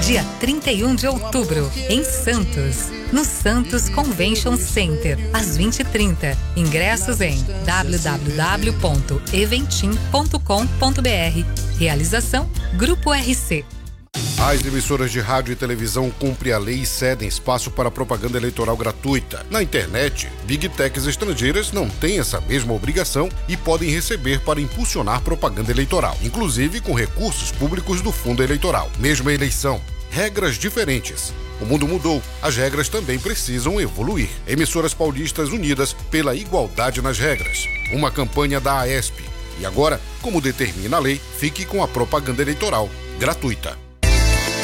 dia 31 de outubro, em Santos, no Santos Convention Center, às 20h30. Ingressos em www.eventim.com.br. Realização Grupo RC. As emissoras de rádio e televisão cumprem a lei e cedem espaço para propaganda eleitoral gratuita. Na internet, Big Techs estrangeiras não têm essa mesma obrigação e podem receber para impulsionar propaganda eleitoral, inclusive com recursos públicos do fundo eleitoral. Mesma eleição, regras diferentes. O mundo mudou, as regras também precisam evoluir. Emissoras paulistas unidas pela igualdade nas regras. Uma campanha da AESP. E agora, como determina a lei, fique com a propaganda eleitoral gratuita.